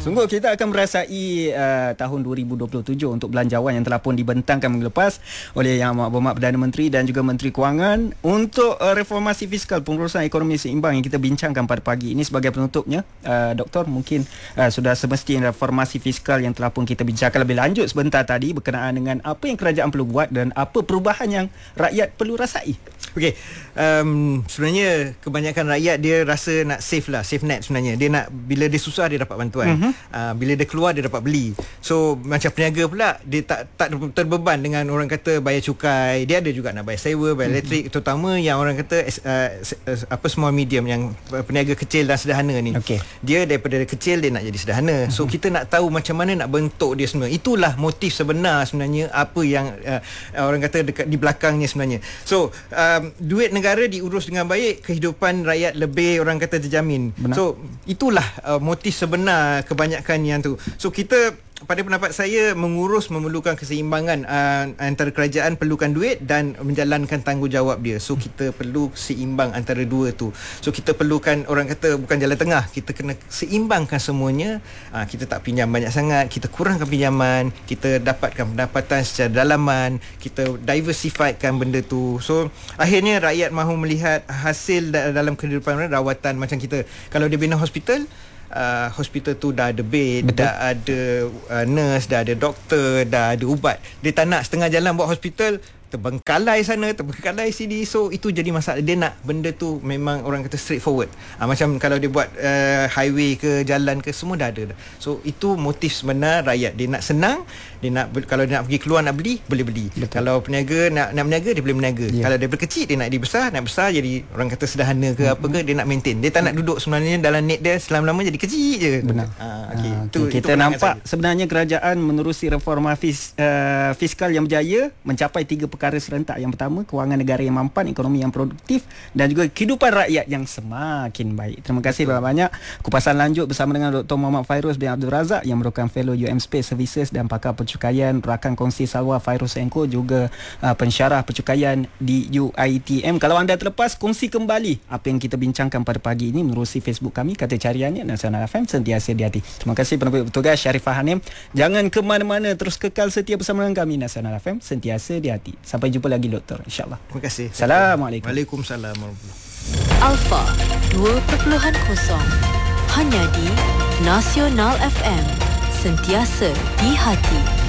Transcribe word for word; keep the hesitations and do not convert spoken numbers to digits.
Sungguh kita akan merasai uh, tahun dua ribu dua puluh tujuh untuk belanjawan yang telah pun dibentangkan minggu lepas oleh Yang Amat Berhormat Perdana Menteri dan juga Menteri Kewangan untuk uh, reformasi fiskal, pengurusan ekonomi seimbang yang kita bincangkan pada pagi ini. Sebagai penutupnya, uh, Doktor, mungkin uh, sudah semestinya reformasi fiskal yang telah pun kita bincangkan lebih lanjut sebentar tadi berkenaan dengan apa yang kerajaan perlu buat dan apa perubahan yang rakyat perlu rasai. Okey, um, sebenarnya kebanyakan rakyat dia rasa nak save lah, save net sebenarnya. Dia nak, bila dia susah dia dapat bantuan. Uh-huh. Uh, bila dia keluar dia dapat beli. So macam peniaga pula, dia tak tak terbeban dengan orang kata bayar cukai. Dia ada juga nak bayar sewa, bayar uh-huh. elektrik, terutama yang orang kata uh, apa small medium, yang peniaga kecil dan sederhana ni. Okay. Dia daripada kecil dia nak jadi sederhana. Uh-huh. So kita nak tahu macam mana nak bentuk dia semua. Itulah motif sebenar sebenarnya apa yang uh, orang kata dekat di belakangnya sebenarnya. So um, duit negara diurus dengan baik, kehidupan rakyat lebih orang kata terjamin. Benar. So itulah uh, motif sebenar kebanyakan yang tu. So kita, pada pendapat saya, mengurus memerlukan keseimbangan uh, antara kerajaan perlukan duit dan menjalankan tanggungjawab dia. So kita perlu seimbang antara dua tu. So kita perlukan, orang kata bukan jalan tengah, kita kena seimbangkan semuanya. Uh, kita tak pinjam banyak sangat, kita kurangkan pinjaman, kita dapatkan pendapatan secara dalaman, kita diversifykan benda tu. So akhirnya rakyat mahu melihat hasil dalam kehidupan rawatan. Macam kita, kalau dia bina hospital, Uh, hospital tu dah ada bed, betul, dah ada uh, nurse, dah ada doktor, dah ada ubat. Dia tak nak setengah jalan buat hospital, terbengkalai sana, terbengkalai sini. So itu jadi masalah. Dia nak benda tu memang orang kata straightforward. Ha, macam kalau dia buat uh, highway ke jalan ke, semua dah ada. So itu motif sebenar rakyat. Dia nak senang, dia nak, kalau dia nak pergi keluar nak beli, boleh beli. Betul. Kalau peniaga nak nak berniaga, dia boleh berniaga. Yeah. Kalau dia berkecil, dia nak dibesar, nak besar jadi orang kata sederhana ke, mm-hmm, apa ke, dia nak maintain. Dia tak nak duduk sebenarnya dalam net dia selama-lama jadi kecil je. Benar. Ha, okay. Ha, itu, kita itu nampak saja. Sebenarnya kerajaan menerusi reforma fis, uh, fiskal yang berjaya, mencapai tiga perkara serentak. Yang pertama, kewangan negara yang mampan, ekonomi yang produktif dan juga kehidupan rakyat yang semakin baik. Terima kasih banyak-banyak. Kupasan lanjut bersama dengan Doktor Muhammad Fairuz bin Abdul Razak yang merupakan Fellow U M Space Services dan pakar percukaian, rakan kongsi Salwa Fairuz Enko, juga uh, pensyarah percukaian di U I T M. Kalau anda terlepas, kongsi kembali apa yang kita bincangkan pada pagi ini menerusi Facebook kami, kata cariannya Nasional F M, sentiasa di hati. Terima kasih penerbit bertugas Sharifah Hanim. Jangan ke mana-mana, terus kekal setia bersama dengan kami, Nasional F M, sentiasa di hati. Sampai jumpa lagi, Doktor, insyaAllah. Terima kasih. Assalamualaikum. Waalaikumsalam warahmatullahi. Alpha dua kosong kosong hanya di Nasional F M, sentiasa di hati.